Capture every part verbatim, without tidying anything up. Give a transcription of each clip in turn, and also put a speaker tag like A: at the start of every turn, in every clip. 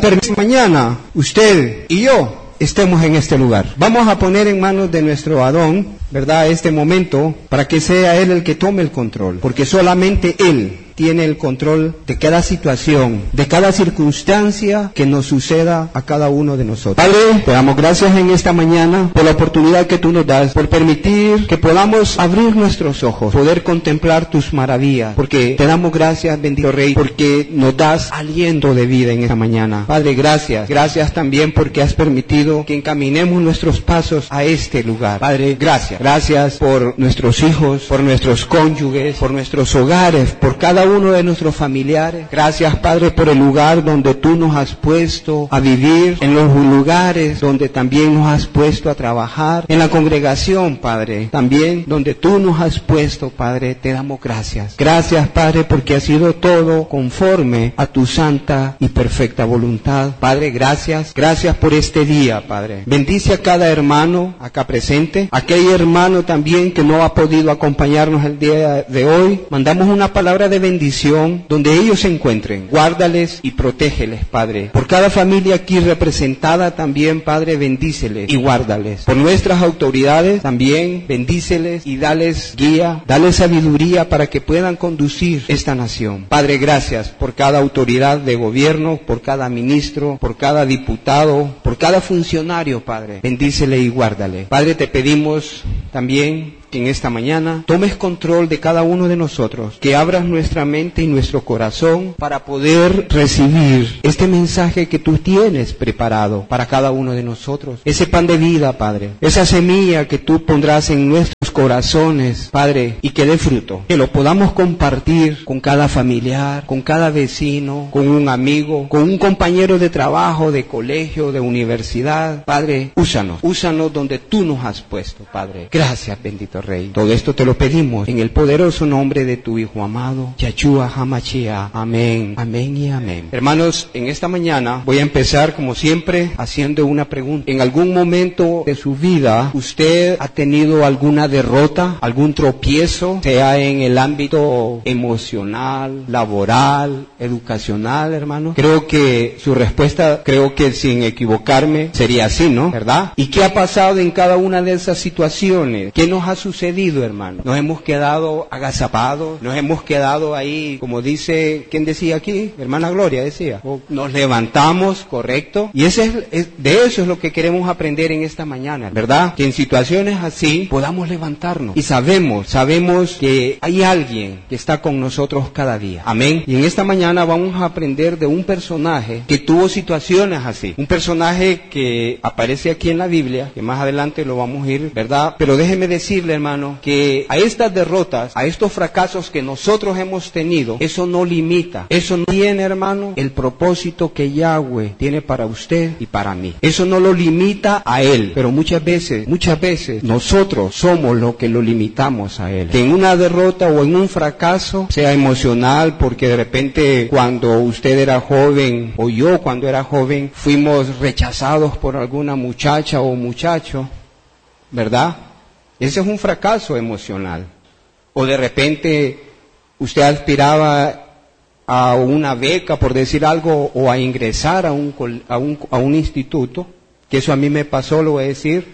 A: permitir mañana usted y yo estemos en este lugar. Vamos a poner en manos de nuestro Adón, ¿verdad?, este momento, para que sea Él el que tome el control, porque solamente Él tiene el control de cada situación, de cada circunstancia que nos suceda a cada uno de nosotros. Padre, te damos gracias en esta mañana por la oportunidad que tú nos das, por permitir que podamos abrir nuestros ojos, poder contemplar tus maravillas, porque te damos gracias, bendito Rey, porque nos das aliento de vida en esta mañana. Padre, gracias. Gracias también porque has permitido que encaminemos nuestros pasos a este lugar. Padre, gracias. Gracias por nuestros hijos, por nuestros cónyuges, por nuestros hogares, por cada uno de nuestros familiares. Gracias, Padre, por el lugar donde tú nos has puesto a vivir, en los lugares donde también nos has puesto a trabajar, en la congregación, Padre, también donde tú nos has puesto, Padre, te damos gracias. Gracias, Padre, porque ha sido todo conforme a tu santa y perfecta voluntad. Padre, gracias. Gracias por este día, Padre. Bendice a cada hermano acá presente, aquel hermano también que no ha podido acompañarnos el día de hoy. Mandamos una palabra de bendición donde ellos se encuentren. Guárdales y protégeles, Padre. Por cada familia aquí representada también, Padre, bendíceles y guárdales. Por nuestras autoridades también, bendíceles y dales guía, dales sabiduría para que puedan conducir esta nación. Padre, gracias por cada autoridad de gobierno, por cada ministro, por cada diputado, por cada funcionario, Padre. Bendícele y guárdale. Padre, te pedimos también que en esta mañana tomes control de cada uno de nosotros, que abras nuestra mente y nuestro corazón para poder recibir este mensaje que tú tienes preparado para cada uno de nosotros. Ese pan de vida, Padre, esa semilla que tú pondrás en nuestros corazones, Padre, y que dé fruto, que lo podamos compartir con cada familiar, con cada vecino, con un amigo, con un compañero de trabajo, de colegio, de universidad. Padre, úsanos, úsanos donde tú nos has puesto, Padre. Gracias, bendito Rey. Todo esto te lo pedimos en el poderoso nombre de tu Hijo amado, Yahshua HaMashiach. Amén, amén y amén. Hermanos, en esta mañana voy a empezar, como siempre, haciendo una pregunta. ¿En algún momento de su vida usted ha tenido alguna derrota, algún tropiezo, sea en el ámbito emocional, laboral, educacional, hermano? Creo que su respuesta, creo que sin equivocarme, sería así, ¿no? ¿Verdad? ¿Y qué ha pasado en cada una de esas situaciones? ¿Qué nos ha sucedido, hermano? Nos hemos quedado agazapados, nos hemos quedado ahí, como dice, ¿quién decía aquí? Hermana Gloria decía, o nos levantamos, correcto, y ese es, es, de eso es lo que queremos aprender en esta mañana, ¿verdad? Que en situaciones así podamos levantarnos, y sabemos, sabemos que hay alguien que está con nosotros cada día, amén. Y en esta mañana vamos a aprender de un personaje que tuvo situaciones así, un personaje que aparece aquí en la Biblia, que más adelante lo vamos a ir, ¿verdad? Pero déjeme decirle, hermano, que a estas derrotas, a estos fracasos que nosotros hemos tenido, eso no limita, eso no tiene, hermano, el propósito que Yahweh tiene para usted y para mí. Eso no lo limita a Él, pero muchas veces, muchas veces nosotros somos los que lo limitamos a Él. Que en una derrota o en un fracaso, sea emocional, porque de repente cuando usted era joven, o yo cuando era joven, fuimos rechazados por alguna muchacha o muchacho, ¿verdad? Ese es un fracaso emocional. O de repente usted aspiraba a una beca, por decir algo, o a ingresar a un, a un, a un instituto, que eso a mí me pasó, lo voy a decir,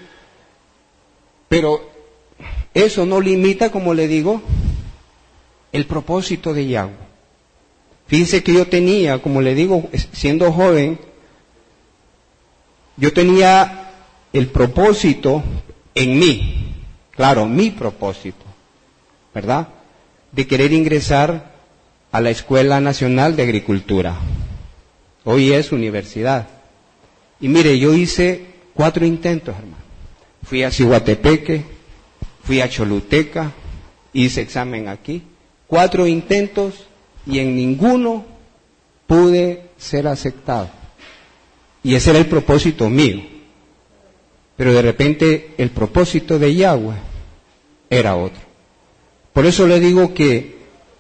A: pero eso no limita, como le digo, el propósito de Yahweh. Fíjese que yo tenía, como le digo, siendo joven, yo tenía el propósito en mí, claro, mi propósito, ¿verdad?, de querer ingresar a la Escuela Nacional de Agricultura. Hoy es universidad. Y mire, yo hice cuatro intentos, hermano. Fui a Cihuatepeque, fui a Choluteca, hice examen aquí. Cuatro intentos y en ninguno pude ser aceptado. Y ese era el propósito mío. Pero de repente el propósito de Yahweh era otro. Por eso le digo que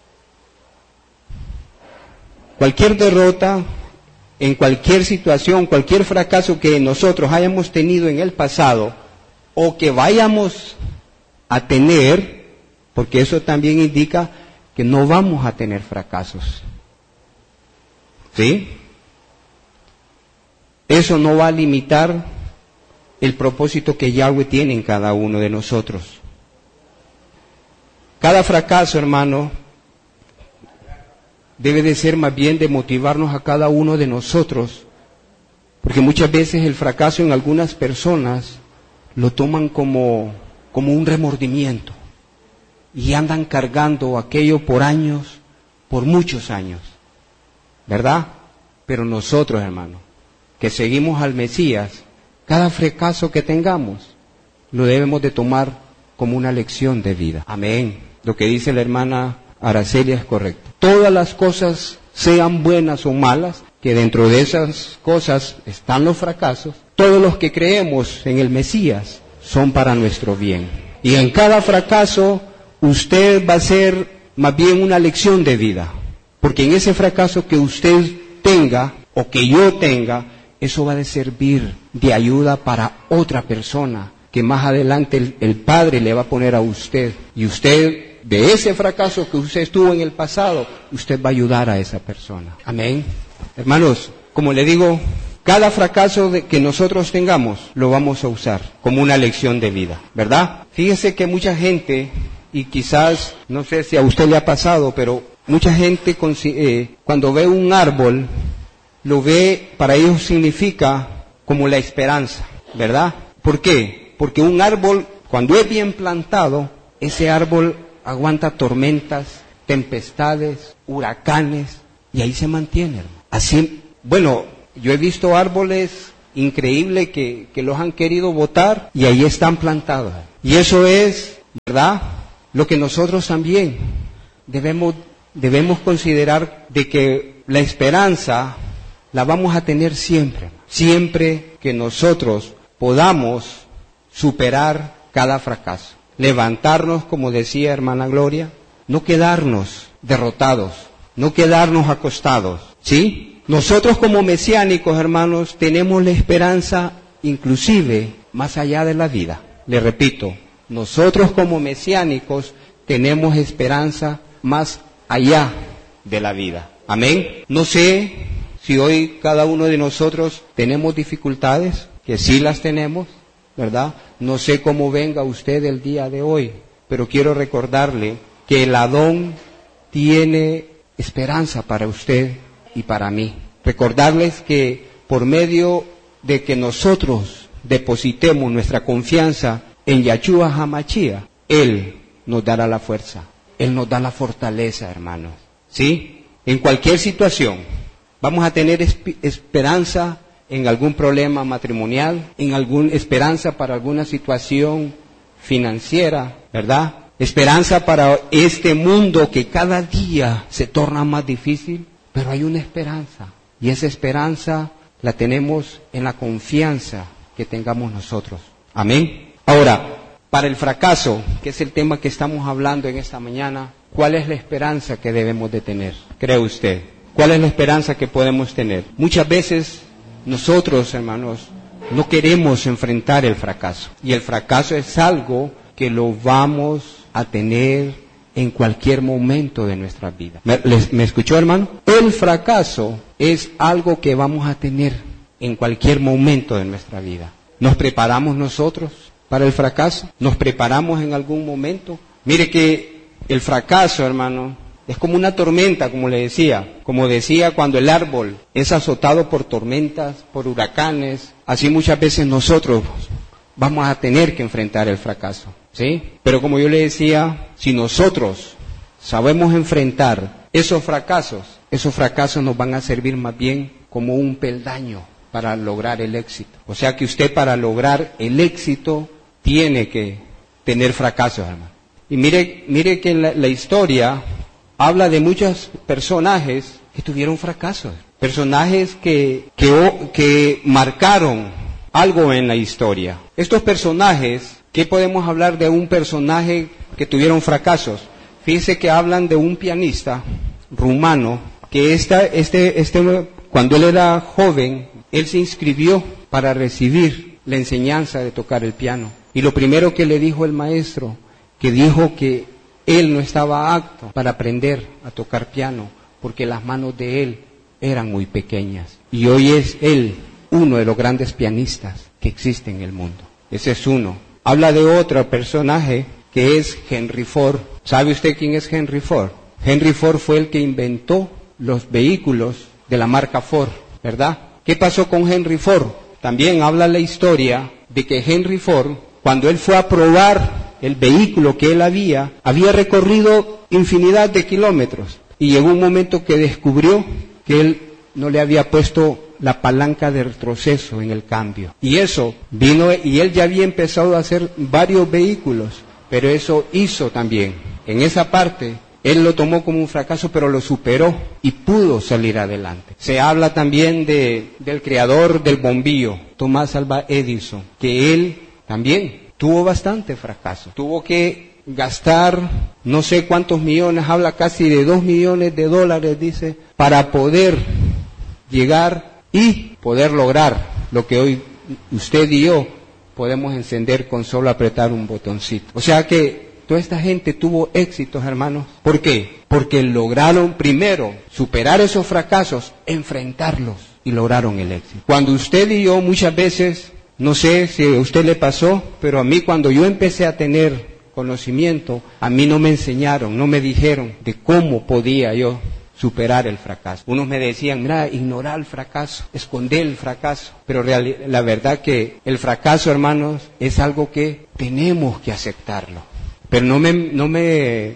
A: cualquier derrota, en cualquier situación, cualquier fracaso que nosotros hayamos tenido en el pasado o que vayamos a tener, porque eso también indica que no vamos a tener fracasos. ¿Sí? eso no va a limitar el propósito que Yahweh tiene en cada uno de nosotros. Cada fracaso, hermano, debe de ser más bien de motivarnos a cada uno de nosotros, porque muchas veces el fracaso en algunas personas lo toman como, como un remordimiento y andan cargando aquello por años, por muchos años, ¿verdad? Pero nosotros, hermano, que seguimos al Mesías, cada fracaso que tengamos lo debemos de tomar como una lección de vida. Amén. Lo que dice la hermana Araceli es correcto. Todas las cosas, sean buenas o malas, que dentro de esas cosas están los fracasos, todos los que creemos en el Mesías son para nuestro bien. Y en cada fracaso usted va a ser más bien una lección de vida, porque en ese fracaso que usted tenga o que yo tenga, eso va a servir de ayuda para otra persona que más adelante el, el Padre le va a poner a usted, y usted, de ese fracaso que usted estuvo en el pasado, usted va a ayudar a esa persona. Amén. Hermanos, como le digo, cada fracaso de que nosotros tengamos lo vamos a usar como una lección de vida, ¿verdad? Fíjese que mucha gente, y quizás, no sé si a usted le ha pasado, pero mucha gente eh, cuando ve un árbol, lo ve, para ellos significa como la esperanza, ¿verdad? ¿Por qué? Porque un árbol, cuando es bien plantado, ese árbol aguanta tormentas, tempestades, huracanes, y ahí se mantiene, hermano. Así, bueno, yo he visto árboles increíbles que, que los han querido botar y ahí están plantados. Y eso es, ¿verdad?, lo que nosotros también debemos, debemos considerar, de que la esperanza la vamos a tener siempre, siempre que nosotros podamos superar cada fracaso, levantarnos, como decía hermana Gloria, no quedarnos derrotados, no quedarnos acostados, ¿sí? Nosotros como mesiánicos, hermanos, tenemos la esperanza inclusive más allá de la vida. Le repito, nosotros como mesiánicos tenemos esperanza más allá de la vida. Amén. No sé si hoy cada uno de nosotros tenemos dificultades, que sí las tenemos, ¿verdad? No sé cómo venga usted el día de hoy, pero quiero recordarle que el Adón tiene esperanza para usted y para mí. Recordarles que por medio de que nosotros depositemos nuestra confianza en Yahshua HaMashiach, Él nos dará la fuerza, Él nos da la fortaleza, hermanos, ¿sí? En cualquier situación, vamos a tener esp- esperanza en algún problema matrimonial, en alguna esperanza para alguna situación financiera, ¿verdad? Esperanza para este mundo que cada día se torna más difícil, pero hay una esperanza, y esa esperanza la tenemos en la confianza que tengamos nosotros. Amén. Ahora, para el fracaso, que es el tema que estamos hablando en esta mañana, ¿cuál es la esperanza que debemos de tener? ¿Cree usted? ¿Cuál es la esperanza que podemos tener? Muchas veces nosotros, hermanos, no queremos enfrentar el fracaso. Y el fracaso es algo que lo vamos a tener en cualquier momento de nuestra vida. ¿Me, les, ¿me escuchó, hermano? El fracaso es algo que vamos a tener en cualquier momento de nuestra vida. ¿Nos preparamos nosotros para el fracaso? ¿Nos preparamos en algún momento? Mire que el fracaso, hermano, es como una tormenta, como le decía. Como decía, cuando el árbol es azotado por tormentas, por huracanes, así muchas veces nosotros vamos a tener que enfrentar el fracaso, ¿sí? Pero como yo le decía, si nosotros sabemos enfrentar esos fracasos, esos fracasos nos van a servir más bien como un peldaño para lograr el éxito. O sea que usted, para lograr el éxito, tiene que tener fracasos, hermano. Y mire, mire que la, la historia habla de muchos personajes que tuvieron fracasos, personajes que, que, que marcaron algo en la historia. Estos personajes, ¿qué podemos hablar de un personaje que tuvieron fracasos? Fíjese que hablan de un pianista rumano, que esta, este, este, cuando él era joven, él se inscribió para recibir la enseñanza de tocar el piano. Y lo primero que le dijo el maestro, que dijo que él no estaba apto para aprender a tocar piano, porque las manos de él eran muy pequeñas. Y hoy es él uno de los grandes pianistas que existe en el mundo. Ese es uno. Habla de otro personaje que es Henry Ford. ¿Sabe usted quién es Henry Ford? Henry Ford fue el que inventó los vehículos de la marca Ford, ¿verdad? ¿Qué pasó con Henry Ford? También habla la historia de que Henry Ford, cuando él fue a probar el vehículo que él había, había recorrido infinidad de kilómetros y llegó un momento que descubrió que él no le había puesto la palanca de retroceso en el cambio. Y eso vino, y él ya había empezado a hacer varios vehículos, pero eso hizo también, en esa parte, él lo tomó como un fracaso, pero lo superó y pudo salir adelante. Se habla también de, del creador del bombillo, Thomas Alva Edison, que él también tuvo bastante fracaso. Tuvo que gastar no sé cuántos millones, habla casi de dos millones de dólares, dice, para poder llegar y poder lograr lo que hoy usted y yo podemos encender con solo apretar un botoncito. O sea que toda esta gente tuvo éxitos, hermanos. ¿Por qué? Porque lograron primero superar esos fracasos, enfrentarlos y lograron el éxito. Cuando usted y yo muchas veces, no sé si a usted le pasó, pero a mí cuando yo empecé a tener conocimiento, a mí no me enseñaron, no me dijeron de cómo podía yo superar el fracaso. Unos me decían, mira, ignorar el fracaso, esconder el fracaso, pero real, la verdad que el fracaso, hermanos, es algo que tenemos que aceptarlo. Pero no me, no me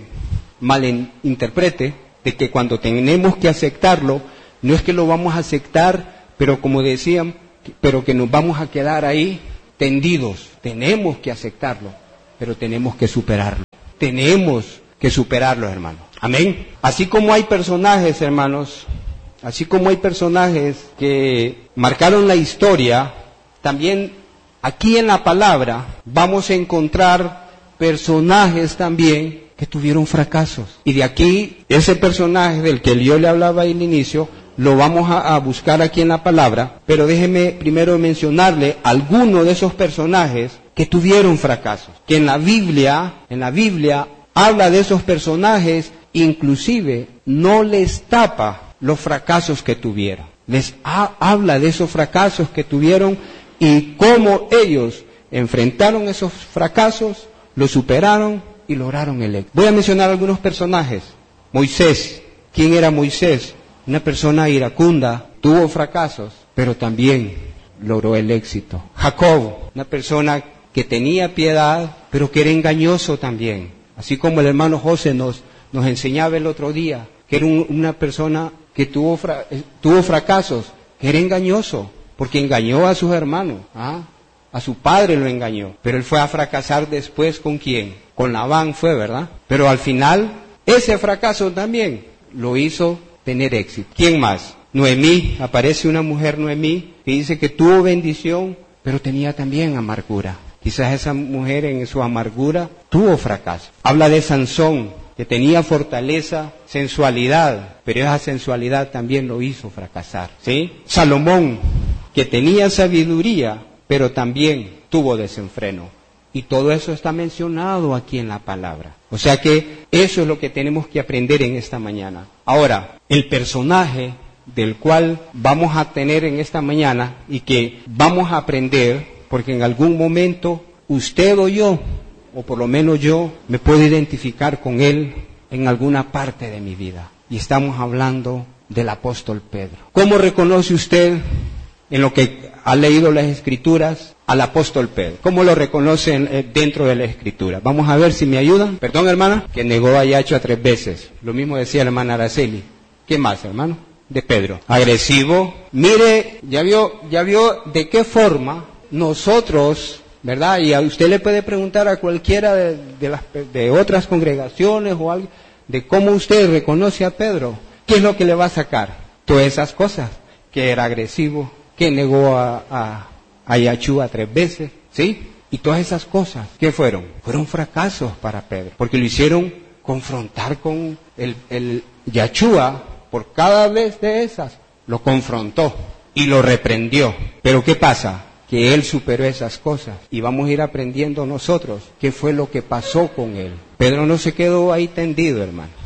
A: malinterprete de que cuando tenemos que aceptarlo, no es que lo vamos a aceptar, pero como decían, pero que nos vamos a quedar ahí tendidos. Tenemos que aceptarlo, pero tenemos que superarlo. Tenemos que superarlo, hermanos. Amén. Así como hay personajes, hermanos, así como hay personajes que marcaron la historia, también aquí en la palabra vamos a encontrar personajes también que tuvieron fracasos. Y de aquí, ese personaje del que yo le hablaba al inicio, lo vamos a, a buscar aquí en la palabra, pero déjeme primero mencionarle algunos de esos personajes que tuvieron fracasos. Que en la Biblia, en la Biblia, habla de esos personajes, inclusive no les tapa los fracasos que tuvieron. Les ha, habla de esos fracasos que tuvieron y cómo ellos enfrentaron esos fracasos, los superaron y lograron el éxito. Voy a mencionar algunos personajes. Moisés. ¿Quién era Moisés? Una persona iracunda, tuvo fracasos, pero también logró el éxito. Jacob, una persona que tenía piedad, pero que era engañoso también. Así como el hermano José nos, nos enseñaba el otro día, que era un, una persona que tuvo, fra, tuvo fracasos, que era engañoso, porque engañó a sus hermanos, ¿ah? A su padre lo engañó, pero él fue a fracasar después ¿con quién? Con Labán fue, ¿verdad? Pero al final, ese fracaso también lo hizo tener éxito. ¿Quién más? Noemí, aparece una mujer Noemí, que dice que tuvo bendición, pero tenía también amargura. Quizás esa mujer en su amargura tuvo fracaso. Habla de Sansón, que tenía fortaleza, sensualidad, pero esa sensualidad también lo hizo fracasar, ¿sí? Salomón, que tenía sabiduría, pero también tuvo desenfreno. Y todo eso está mencionado aquí en la palabra. O sea que eso es lo que tenemos que aprender en esta mañana. Ahora, el personaje del cual vamos a tener en esta mañana y que vamos a aprender, porque en algún momento usted o yo, o por lo menos yo, me puedo identificar con él en alguna parte de mi vida. Y estamos hablando del apóstol Pedro. ¿Cómo reconoce usted en lo que ha leído las Escrituras al apóstol Pedro? ¿Cómo lo reconocen dentro de la Escritura? Vamos a ver si me ayudan. Perdón, hermana, que negó a Yachua tres veces. Lo mismo decía la hermana Araceli. ¿Qué más, hermano? De Pedro. Agresivo. Mire, ya vio, ya vio de qué forma nosotros, ¿verdad? Y a usted le puede preguntar a cualquiera de, de, las, de otras congregaciones o algo, de cómo usted reconoce a Pedro. ¿Qué es lo que le va a sacar? Todas esas cosas. Que era agresivo, que negó a, a, a Yachua tres veces, ¿sí? Y todas esas cosas, ¿qué fueron? Fueron fracasos para Pedro, porque lo hicieron confrontar con el, el Yachua, por cada vez de esas, lo confrontó y lo reprendió. Pero ¿qué pasa? Que él superó esas cosas y vamos a ir aprendiendo nosotros qué fue lo que pasó con él. Pedro no se quedó ahí tendido, hermano.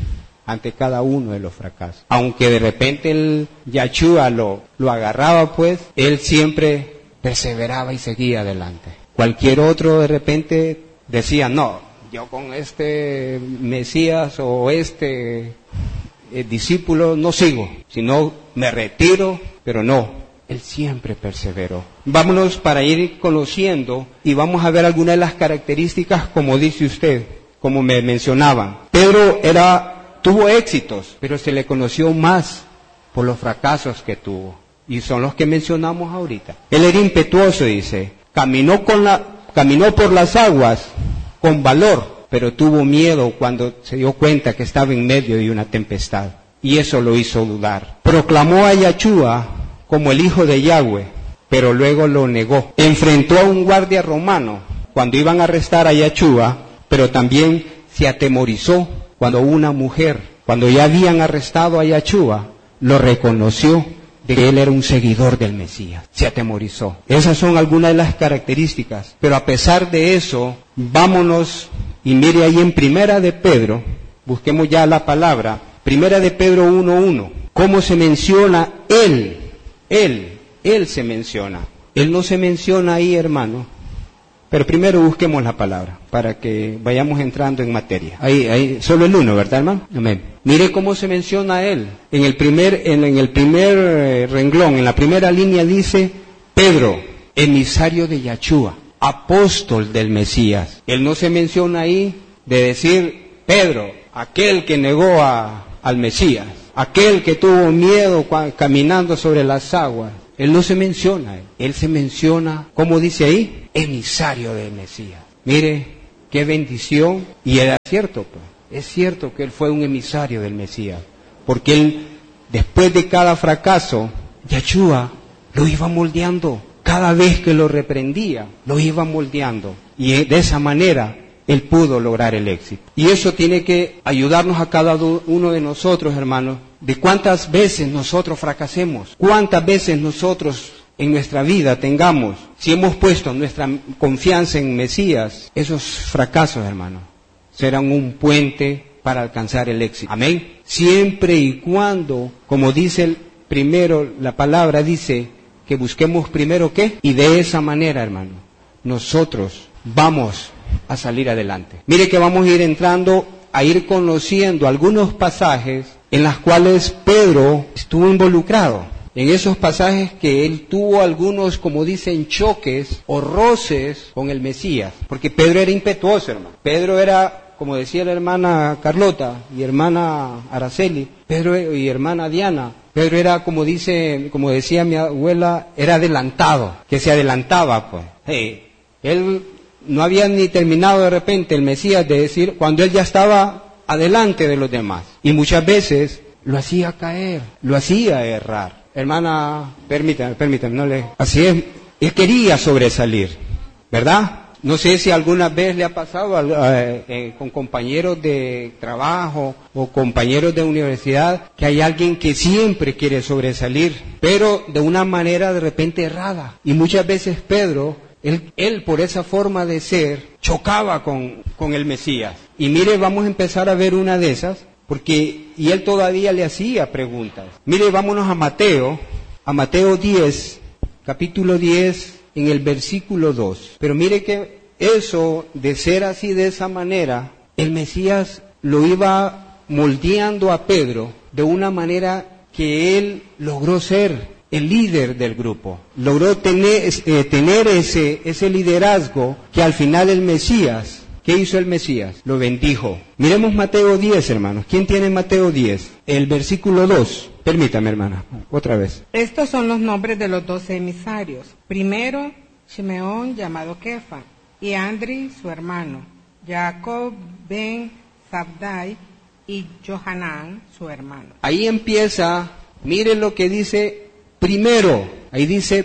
A: ante cada uno de los fracasos. Aunque de repente el Yahshua lo, lo agarraba, pues, él siempre perseveraba y seguía adelante. Cualquier otro de repente decía, no, yo con este Mesías o este eh, discípulo no sigo, sino me retiro, pero no, él siempre perseveró. Vámonos para ir conociendo y vamos a ver algunas de las características, como dice usted, como me mencionaban. Pedro era, tuvo éxitos, pero se le conoció más por los fracasos que tuvo, y son los que mencionamos ahorita. Él era impetuoso, dice, caminó con la, caminó por las aguas con valor, pero tuvo miedo cuando se dio cuenta que estaba en medio de una tempestad, y eso lo hizo dudar. Proclamó a Yahshua como el hijo de Yahweh, pero luego lo negó. Enfrentó a un guardia romano cuando iban a arrestar a Yahshua, pero también se atemorizó cuando una mujer, cuando ya habían arrestado a Yahshua, lo reconoció de que él era un seguidor del Mesías. Se atemorizó. Esas son algunas de las características. Pero a pesar de eso, vámonos y mire ahí en Primera de Pedro, busquemos ya la palabra, Primera de Pedro uno uno, cómo se menciona él, él, él se menciona. Él no se menciona ahí, hermano. Pero primero busquemos la palabra, para que vayamos entrando en materia. Ahí, ahí, solo el uno, ¿verdad, hermano? Amén. Mire cómo se menciona a él. En el primer, en, en el primer eh, renglón, en la primera línea dice, Pedro, emisario de Yahshua, apóstol del Mesías. Él no se menciona ahí de decir, Pedro, aquel que negó a, al Mesías, aquel que tuvo miedo cua, caminando sobre las aguas. Él no se menciona, él, él se menciona, ¿cómo dice ahí? Emisario del Mesías. Mire, qué bendición. Y era cierto, pues, es cierto que él fue un emisario del Mesías, porque él, después de cada fracaso, Yahshua lo iba moldeando. Cada vez que lo reprendía, lo iba moldeando. Y de esa manera, él pudo lograr el éxito. Y eso tiene que ayudarnos a cada uno de nosotros, hermanos, de cuántas veces nosotros fracasemos, cuántas veces nosotros en nuestra vida tengamos, si hemos puesto nuestra confianza en Mesías, esos fracasos, hermanos, serán un puente para alcanzar el éxito. Amén. Siempre y cuando, como dice el primero, la palabra dice que busquemos primero ¿qué? Y de esa manera, hermano, nosotros vamos a salir adelante. Mire que vamos a ir entrando, a ir conociendo algunos pasajes en los cuales Pedro estuvo involucrado. En esos pasajes que él tuvo algunos, como dicen, choques o roces con el Mesías. Porque Pedro era impetuoso, hermano. Pedro era, como decía la hermana Carlota y hermana Araceli, Pedro y hermana Diana, Pedro era, como dice, como decía mi abuela, era adelantado, que se adelantaba, pues. Hey, él no había ni terminado de repente el Mesías de decir, cuando él ya estaba adelante de los demás. Y muchas veces lo hacía caer, lo hacía errar. Hermana, permítame, permítame, no le... Así es, él quería sobresalir, ¿verdad? No sé si alguna vez le ha pasado eh, eh, con compañeros de trabajo o compañeros de universidad que hay alguien que siempre quiere sobresalir, pero de una manera de repente errada. Y muchas veces Pedro, él, él por esa forma de ser, chocaba con, con el Mesías. Y mire, vamos a empezar a ver una de esas, porque, y él todavía le hacía preguntas. Mire, vámonos a Mateo, a Mateo diez, capítulo diez, en el versículo dos. Pero mire que eso, de ser así de esa manera, el Mesías lo iba moldeando a Pedro de una manera que él logró ser el líder del grupo. Logró tener, eh, tener ese, ese liderazgo que al final el Mesías, ¿qué hizo el Mesías? Lo bendijo. Miremos Mateo diez, hermanos. ¿Quién tiene Mateo diez? El versículo dos. Permítame, hermana, otra vez.
B: Estos son los nombres de los doce emisarios. Primero, Simeón, llamado Kefa, y Andri, su hermano, Jacob ben Zabdai y Johanán, su hermano.
A: Ahí empieza, mire lo que dice primero. Ahí dice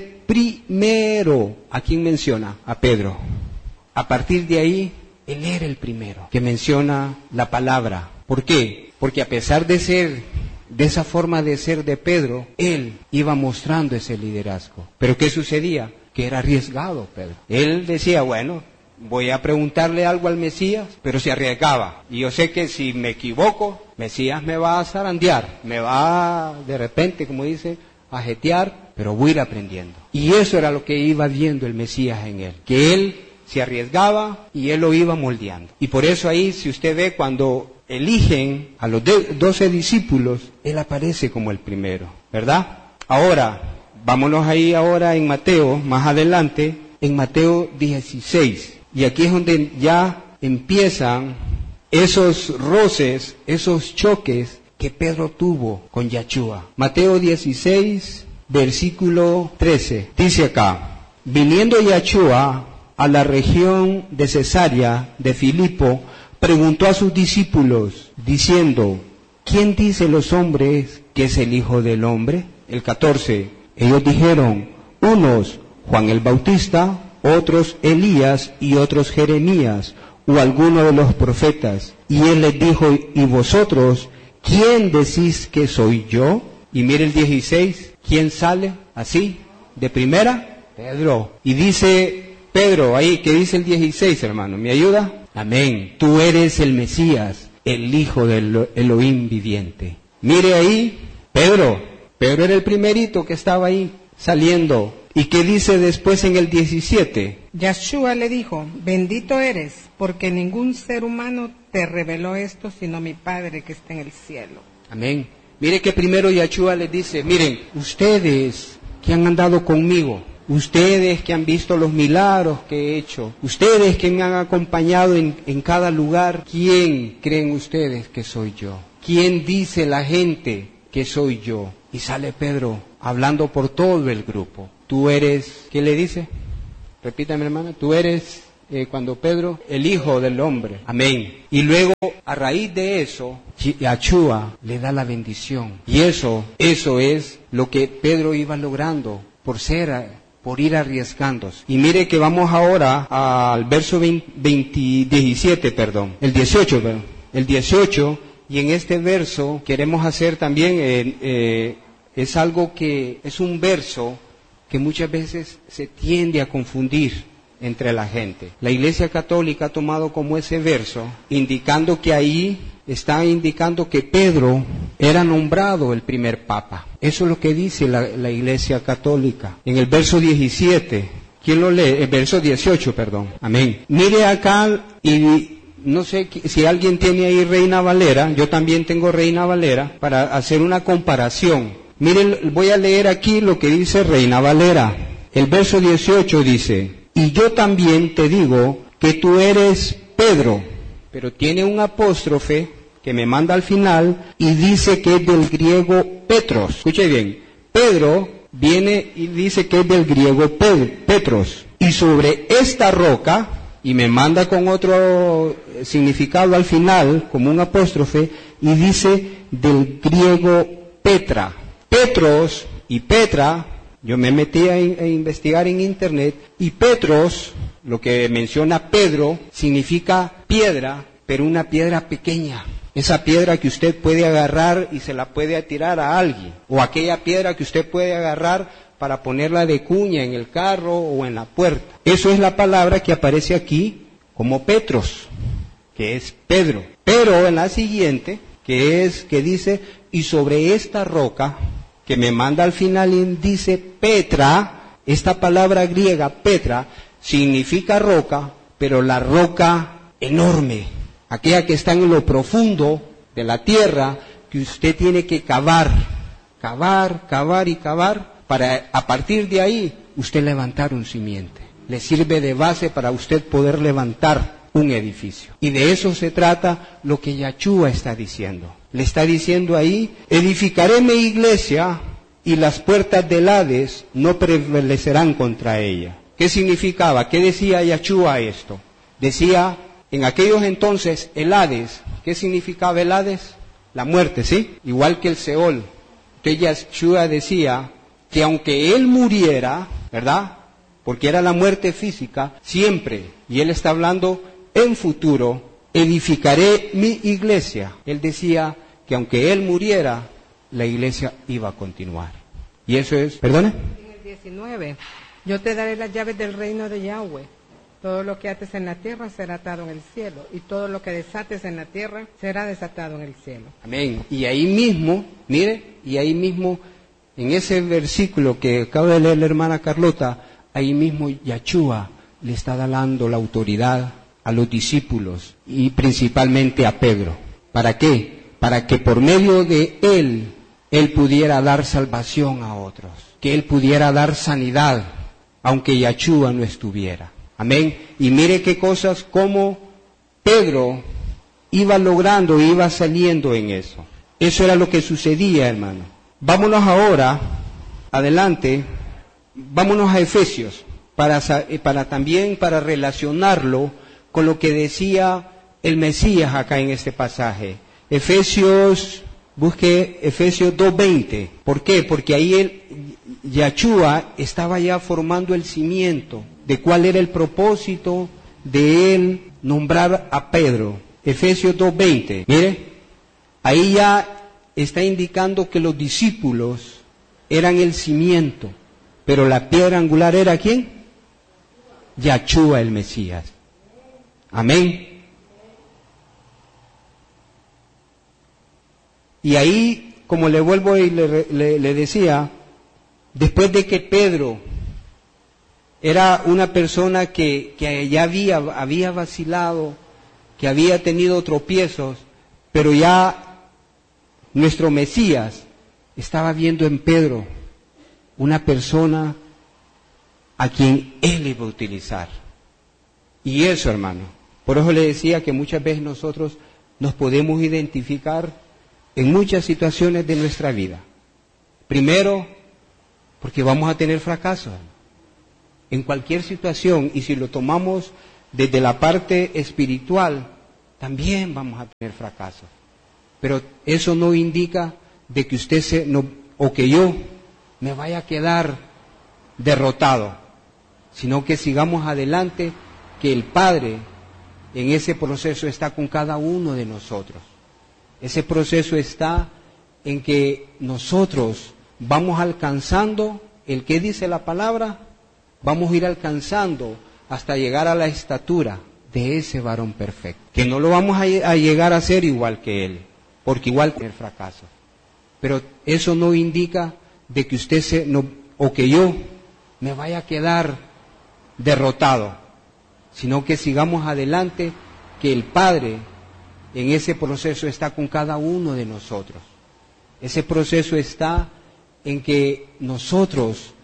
A: primero. ¿A quién menciona? A Pedro. A partir de ahí, él era el primero que menciona la palabra. ¿Por qué? Porque a pesar de ser, de esa forma de ser de Pedro, él iba mostrando ese liderazgo. ¿Pero qué sucedía? Que era arriesgado Pedro. Él decía, bueno, voy a preguntarle algo al Mesías, pero se arriesgaba. Y yo sé que si me equivoco, Mesías me va a zarandear, me va de repente, como dice, a jetear, pero voy a ir aprendiendo. Y eso era lo que iba viendo el Mesías en él, que él se arriesgaba y él lo iba moldeando. Y por eso ahí, si usted ve, cuando eligen a los doce discípulos, él aparece como el primero, ¿verdad? Ahora, vámonos ahí ahora en Mateo, más adelante, en Mateo dieciséis. Y aquí es donde ya empiezan esos roces, esos choques que Pedro tuvo con Yachúa. Mateo dieciséis, versículo trece. Dice acá: viniendo Yachúa a la región de Cesarea de Filipo, preguntó a sus discípulos, diciendo: ¿quién dicen los hombres que es el Hijo del Hombre? El catorce. Ellos dijeron: unos Juan el Bautista, otros Elías y otros Jeremías o alguno de los profetas. Y él les dijo: ¿y vosotros quién decís que soy yo? Y mire el dieciséis, ¿quién sale así de primera? Pedro. Y dice Pedro ahí, ¿qué dice el dieciséis, hermano? ¿Me ayuda? Amén. Tú eres el Mesías, el Hijo del Elohim viviente. Mire ahí, Pedro. Pedro era el primerito que estaba ahí saliendo. ¿Y qué dice después en el diecisiete?
B: Yahshua le dijo: bendito eres, porque ningún ser humano te reveló esto, sino mi Padre que está en el cielo. Amén.
A: Mire que primero Yahshua les dice: miren, ustedes que han andado conmigo, ustedes que han visto los milagros que he hecho, ustedes que me han acompañado en, en cada lugar, ¿quién creen ustedes que soy yo? ¿Quién dice la gente que soy yo? Y sale Pedro hablando por todo el grupo. Tú eres, ¿qué le dice? Repítame, hermana. Tú eres, eh, cuando Pedro, el Hijo del Hombre. Amén. Y luego, a raíz de eso, Yahshua le da la bendición. Y eso, eso es lo que Pedro iba logrando por ser, por ir arriesgándose. Y mire que vamos ahora al verso veinte, diecisiete, perdón. El dieciocho, perdón. El dieciocho, y en este verso queremos hacer también, eh, eh, es algo que, es un verso que muchas veces se tiende a confundir entre la gente. La Iglesia Católica ha tomado como ese verso, indicando que ahí está indicando que Pedro era nombrado el primer papa. Eso es lo que dice la, la Iglesia Católica. En el verso diecisiete, ¿quién lo lee? El verso dieciocho, perdón. Amén. Mire acá, y no sé si alguien tiene ahí Reina Valera, yo también tengo Reina Valera, para hacer una comparación. Miren, voy a leer aquí lo que dice Reina Valera. El verso dieciocho dice: y yo también te digo que tú eres Pedro, pero tiene un apóstrofe que me manda al final y dice que es del griego Petros. Escuche bien, Pedro viene y dice que es del griego Petros. Y sobre esta roca, y me manda con otro significado al final, como un apóstrofe, y dice del griego Petra. Petros y Petra, yo me metí a, a investigar en internet, y Petros, lo que menciona Pedro, significa piedra, pero una piedra pequeña. Esa piedra que usted puede agarrar y se la puede tirar a alguien, o aquella piedra que usted puede agarrar para ponerla de cuña en el carro o en la puerta. Eso es la palabra que aparece aquí como Petros, que es Pedro. Pero en la siguiente, que es, que dice, y sobre esta roca, que me manda al final y dice Petra, esta palabra griega Petra significa roca, pero la roca enorme, aquella que está en lo profundo de la tierra, que usted tiene que cavar, cavar, cavar y cavar, para a partir de ahí usted levantar un simiente. Le sirve de base para usted poder levantar un edificio. Y de eso se trata lo que Yahshua está diciendo. Le está diciendo ahí: edificaré mi iglesia y las puertas del Hades no prevalecerán contra ella. ¿Qué significaba? ¿Qué decía Yahshua esto? Decía, en aquellos entonces, el Hades. ¿Qué significaba el Hades? La muerte, ¿sí? Igual que el Seol. Entonces Yahshua decía que aunque él muriera, ¿verdad? Porque era la muerte física, siempre, y él está hablando en futuro, edificaré mi iglesia. Él decía que aunque él muriera, la iglesia iba a continuar. Y eso es, ¿perdone?
B: En el diecinueve, yo te daré las llaves del reino de Yahweh. Todo lo que ates en la tierra será atado en el cielo, y todo lo que desates en la tierra será desatado en el cielo.
A: Amén. Y ahí mismo, mire, y ahí mismo, en ese versículo que acaba de leer la hermana Carlota, ahí mismo Yahshua le está dando la autoridad a los discípulos y principalmente a Pedro. ¿Para qué? Para que por medio de él, él pudiera dar salvación a otros, que él pudiera dar sanidad, aunque Yahshua no estuviera. Amén. Y mire qué cosas, como Pedro iba logrando, iba saliendo en eso. Eso era lo que sucedía, hermano. Vámonos ahora, adelante, vámonos a Efesios, para, para también para relacionarlo con lo que decía el Mesías acá en este pasaje. Efesios, busque Efesios dos veinte. ¿Por qué? Porque ahí el Yahshua estaba ya formando el cimiento de cuál era el propósito de él nombrar a Pedro. Efesios dos veinte. Mire, ahí ya está indicando que los discípulos eran el cimiento, pero la piedra angular era ¿quién? Yahshua el Mesías. Amén. Y ahí, como le vuelvo y le, le, le decía, después de que Pedro era una persona que, que ya había, había vacilado, que había tenido tropiezos, pero ya nuestro Mesías estaba viendo en Pedro una persona a quien él iba a utilizar. Y eso, hermano, por eso le decía que muchas veces nosotros nos podemos identificar en muchas situaciones de nuestra vida. Primero, porque vamos a tener fracasos en cualquier situación, y si lo tomamos desde la parte espiritual, también vamos a tener fracasos. Pero eso no indica de que usted se, no, o que yo me vaya a quedar derrotado, sino que sigamos adelante, que el Padre en ese proceso está con cada uno de nosotros. Ese proceso está en que nosotros vamos alcanzando, el que dice la palabra, vamos a ir alcanzando hasta llegar a la estatura de ese varón perfecto. Que no lo vamos a, a llegar a ser igual que él, porque igual tener fracaso. Pero eso no indica de que usted se, no, o que yo me vaya a quedar derrotado, sino que sigamos adelante, que el Padre en ese proceso está con cada uno de nosotros. Ese proceso está en que nosotros